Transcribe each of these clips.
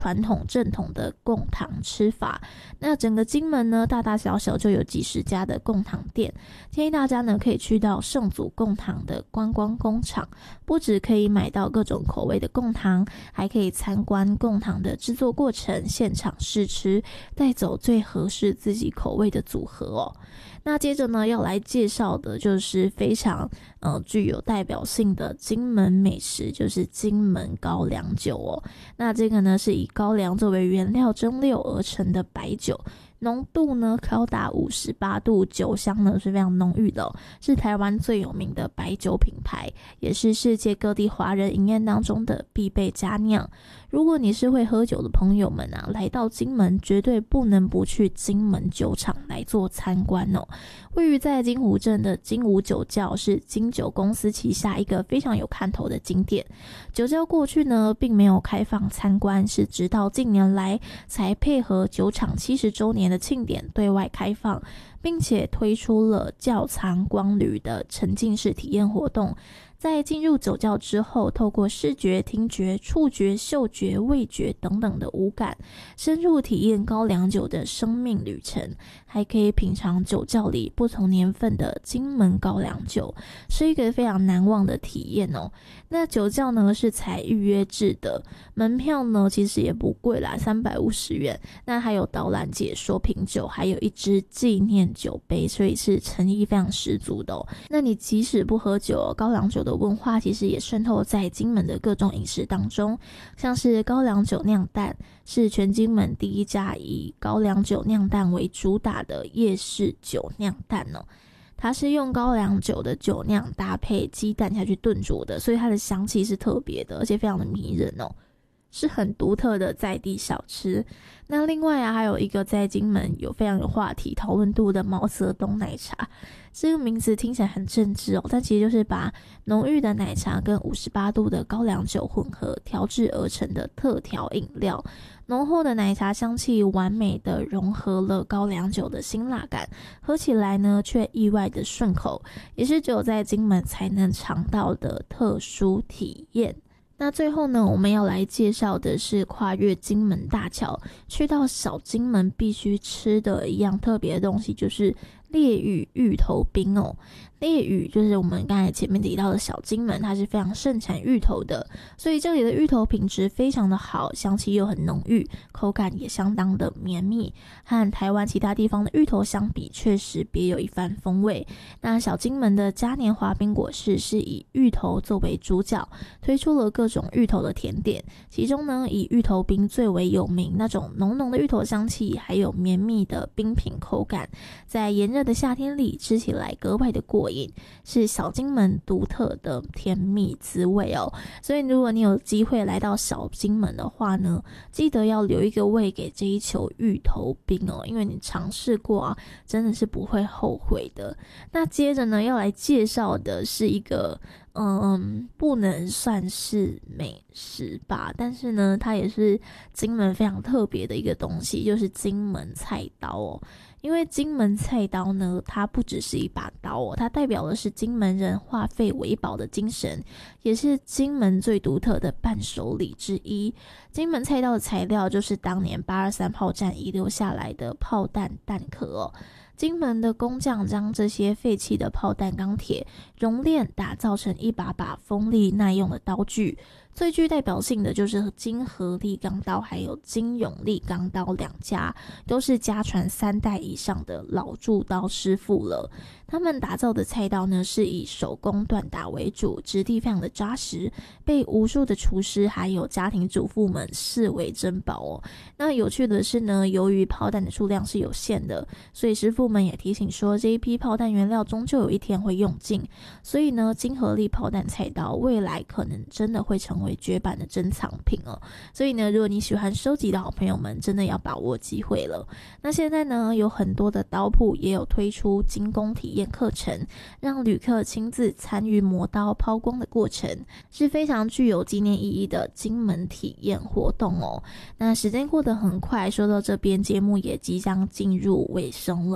传统正统的贡糖吃法。那整个金门呢，大大小小就有几十家的贡糖店，建议大家呢可以去到圣祖贡糖的观光工厂，不只可以买到各种口味的贡糖，还可以参观贡糖的制作过程，现场试吃，带走最合适自己口味的组合哦。那接着呢，要来介绍的就是非常具有代表性的金门美食，就是金门高粱酒哦。那这个呢是以高粱作为原料蒸馏而成的白酒，浓度呢高达58度，酒香呢是非常浓郁的哦，是台湾最有名的白酒品牌，也是世界各地华人饮宴当中的必备佳酿。如果你是会喝酒的朋友们啊，来到金门绝对不能不去金门酒厂来做参观哦。位于在金湖镇的金武酒窖是金酒公司旗下一个非常有看头的景点。酒窖过去呢并没有开放参观，是直到近年来才配合酒厂70周年的庆典对外开放，并且推出了窖藏光旅的沉浸式体验活动。在进入酒窖之后，透过视觉、听觉、触觉、嗅觉、味觉等等的五感，深入体验高粱酒的生命旅程，还可以品尝酒窖里不同年份的金门高粱酒，是一个非常难忘的体验哦。那酒窖呢是采预约制的，门票呢其实也不贵啦，350元。那还有导览解说品酒，还有一支纪念酒杯，所以是诚意非常十足的哦。那你即使不喝酒，高粱酒的文化其实也渗透在金门的各种饮食当中，像是高粱酒酿蛋，是全金门第一家以高粱酒酿蛋为主打的夜市酒酿蛋哦。它是用高粱酒的酒酿搭配鸡蛋下去炖煮的，所以它的香气是特别的，而且非常的迷人哦，是很独特的在地小吃。那另外啊，还有一个在金门有非常有话题讨论度的毛泽东奶茶，这个名字听起来很政治哦，但其实就是把浓郁的奶茶跟58度的高粱酒混合调制而成的特调饮料。浓厚的奶茶香气完美的融合了高粱酒的辛辣感，喝起来呢却意外的顺口，也是只有在金门才能尝到的特殊体验。那最后呢，我们要来介绍的是跨越金门大桥去到小金门必须吃的一样特别的东西，就是烈屿芋头冰哦。烈屿就是我们刚才前面提到的小金门，它是非常盛产芋头的，所以这里的芋头品质非常的好，香气又很浓郁，口感也相当的绵密，和台湾其他地方的芋头相比，确实别有一番风味。那小金门的嘉年华冰果室是以芋头作为主角，推出了各种芋头的甜点，其中呢以芋头冰最为有名，那种浓浓的芋头香气，还有绵密的冰品口感，在炎热的夏天里吃起来格外的过瘾，是小金门独特的甜蜜滋味哦。所以如果你有机会来到小金门的话呢，记得要留一个胃给这一球芋头冰哦，因为你尝试过啊，真的是不会后悔的。那接着呢，要来介绍的是一个不能算是美食吧，但是呢它也是金门非常特别的一个东西，就是金门菜刀哦。因为金门菜刀呢，它不只是一把刀哦，它代表的是金门人化废为宝的精神，也是金门最独特的伴手礼之一。金门菜刀的材料就是当年823炮战遗留下来的炮弹弹壳哦。金门的工匠将这些废弃的炮弹钢铁熔炼，打造成一把把锋利耐用的刀具。最具代表性的就是金合力钢刀还有金永力钢刀两家，都是家传3代以上的老铸刀师傅了。他们打造的菜刀呢，是以手工锻打为主，质地非常的扎实，被无数的厨师还有家庭主妇们视为珍宝哦。那有趣的是呢，由于炮弹的数量是有限的，所以师傅们也提醒说，这一批炮弹原料终究有一天会用尽，所以呢，金合力炮弹菜刀未来可能真的会成为绝版的珍藏品哦。所以呢，如果你喜欢收集的好朋友们，真的要把握机会了。那现在呢，有很多的刀铺也有推出精工体验课程，让旅客亲自参与磨刀抛光的过程，是非常具有纪念意义的金门体验活动哦。那时间过得很快，说到这边节目也即将进入尾声了。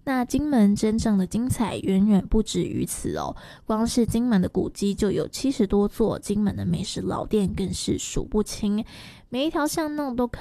那金门真正的精彩远远不止于此哦，光是金门的古迹就有70多座，金门的美食老店更是数不清，每一条巷弄都